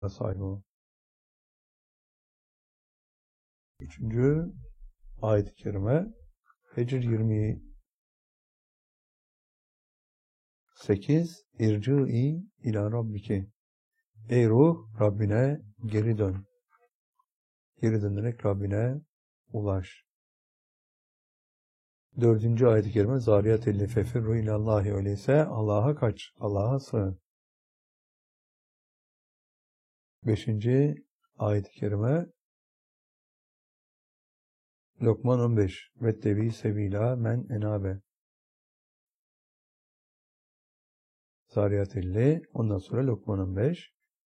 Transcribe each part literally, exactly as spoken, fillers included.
sahibi ol. Üçüncü ayet-i kerime Hicr yirmi sekiz İrci'i ila rabbiki. Ey ruh, Rabbine geri dön. Geri dönerek Rabbine ulaş. Dördüncü ayet-i kerime Zariyat elli fefirru ilallahi, öyleyse Allah'a kaç, Allah'a sığın. Beşinci ayet-i kerime Lokman on beş Vettebi sebila men enabe. Zariyat elli, ondan sonra Lokman on beş.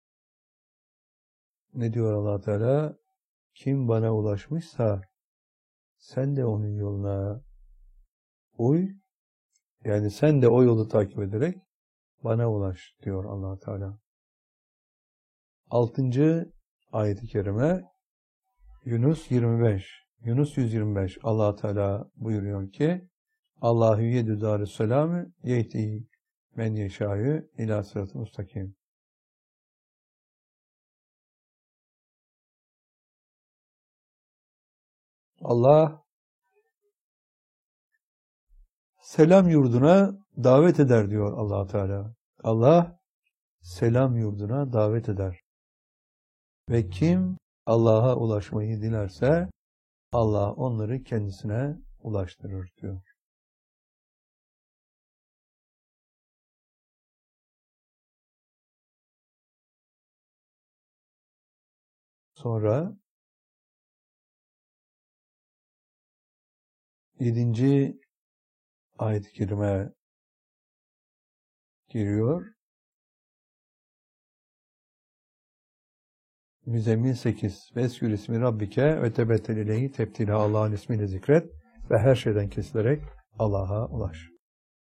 Ne diyor Allah Teala? Kim bana ulaşmışsa sen de onun yoluna uy. Yani sen de o yolu takip ederek bana ulaş diyor Allah Teala. Altıncı ayet-i kerime Yunus yirmi beş. Yunus yüz yirmi beş. Allah Teala buyuruyor ki Allahu yedü darüsselamü yehdi men yeşâ'yü ilâ sırat-ı mustakim. Allah selam yurduna davet eder diyor Allah Teala. Allah selam yurduna davet eder. Ve kim Allah'a ulaşmayı dilerse Allah onları kendisine ulaştırır diyor. Sonra yedinci ayet-i kerime giriyor. Müzzemmil sekiz. Veskür ismi Rabbike ve tebettel ileyhi tebtila. Allah'ın ismiyle zikret ve her şeyden kesilerek Allah'a ulaş.